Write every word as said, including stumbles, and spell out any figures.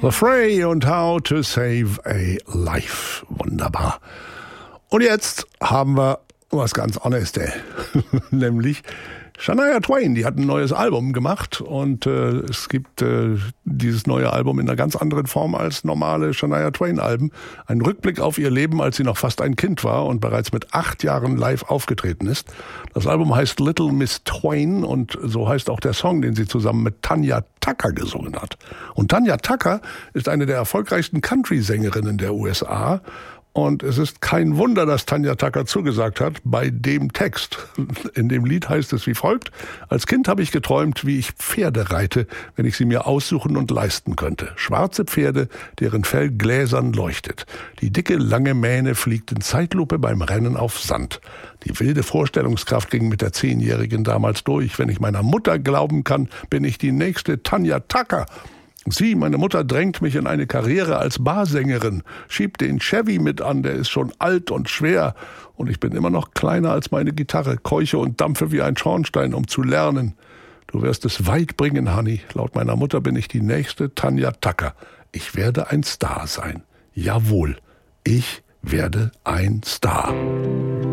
The Fray und How to Save a Life. Wunderbar. Und jetzt haben wir was ganz anderes, nämlich Shania Twain, die hat ein neues Album gemacht und äh, es gibt äh, dieses neue Album in einer ganz anderen Form als normale Shania Twain-Alben. Ein Rückblick auf ihr Leben, als sie noch fast ein Kind war und bereits mit acht Jahren live aufgetreten ist. Das Album heißt Little Miss Twain und so heißt auch der Song, den sie zusammen mit Tanya Tucker gesungen hat. Und Tanya Tucker ist eine der erfolgreichsten Country-Sängerinnen der U S A. Und es ist kein Wunder, dass Tanya Tucker zugesagt hat bei dem Text. In dem Lied heißt es wie folgt: Als Kind habe ich geträumt, wie ich Pferde reite, wenn ich sie mir aussuchen und leisten könnte. Schwarze Pferde, deren Fell gläsern leuchtet. Die dicke, lange Mähne fliegt in Zeitlupe beim Rennen auf Sand. Die wilde Vorstellungskraft ging mit der Zehnjährigen damals durch. Wenn ich meiner Mutter glauben kann, bin ich die nächste Tanya Tucker. Sie, meine Mutter, drängt mich in eine Karriere als Barsängerin, schiebt den Chevy mit an, der ist schon alt und schwer. Und ich bin immer noch kleiner als meine Gitarre, keuche und dampfe wie ein Schornstein, um zu lernen. Du wirst es weit bringen, Honey. Laut meiner Mutter bin ich die nächste Tanya Tucker. Ich werde ein Star sein. Jawohl, ich werde ein Star.